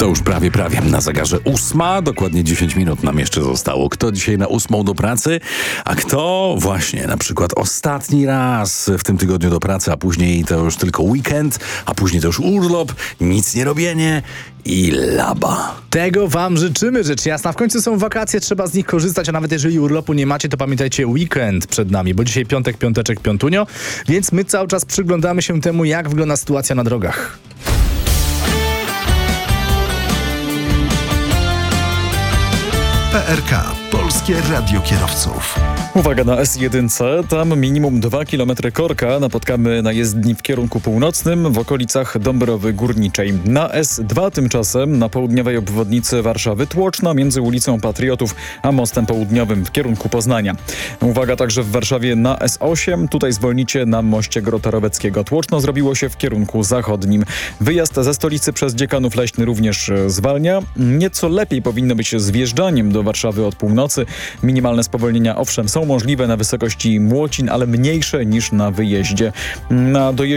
To już prawie na zegarze 8, dokładnie 10 minut nam jeszcze zostało. Kto dzisiaj na 8 do pracy, a kto właśnie na przykład ostatni raz w tym tygodniu do pracy, a później to już tylko weekend, a później to już urlop, nic nie robienie i laba. Tego wam życzymy, rzecz jasna. W końcu są wakacje, trzeba z nich korzystać, a nawet jeżeli urlopu nie macie, to pamiętajcie, weekend przed nami, bo dzisiaj piątek, piąteczek, piątunio, więc my cały czas przyglądamy się temu, jak wygląda sytuacja na drogach. PRK, Polskie Radio Kierowców. Uwaga na S1, tam minimum 2 km korka, napotkamy na jezdni w kierunku północnym w okolicach Dąbrowy Górniczej. Na S2 tymczasem na południowej obwodnicy Warszawy tłoczna między ulicą Patriotów a Mostem Południowym w kierunku Poznania. Uwaga także w Warszawie na S8, tutaj zwolnicie na moście Grota-Roweckiego. Tłoczno zrobiło się w kierunku zachodnim. Wyjazd ze stolicy przez Dziekanów Leśny również zwalnia. Nieco lepiej powinno być z wjeżdżaniem do Warszawy od północy. Minimalne spowolnienia owszem są możliwe na wysokości Młocin, ale mniejsze niż na wyjeździe. Na dojeździe